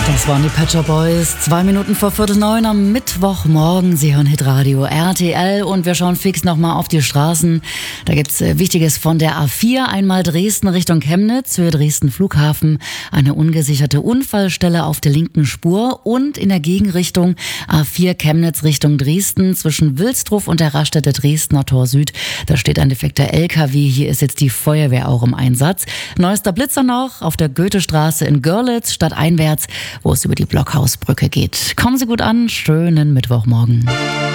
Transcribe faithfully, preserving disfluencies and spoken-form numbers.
Das waren die Pet Shop Boys. Zwei Minuten vor Viertel neun am Mittwochmorgen. Sie hören Hitradio R T L und wir schauen fix nochmal auf die Straßen. Da gibt's äh, Wichtiges von der A vier. Einmal Dresden Richtung Chemnitz, Höhe Dresden Flughafen. Eine ungesicherte Unfallstelle auf der linken Spur und in der Gegenrichtung A vier Chemnitz Richtung Dresden zwischen Wilsdruf und der Raststätte Dresdner Tor Süd. Da steht ein defekter L K W. Hier ist jetzt die Feuerwehr auch im Einsatz. Neuester Blitzer noch auf der Goethestraße in Görlitz, stadteinwärts, wo es über die Blockhausbrücke geht. Kommen Sie gut an, schönen Mittwochmorgen.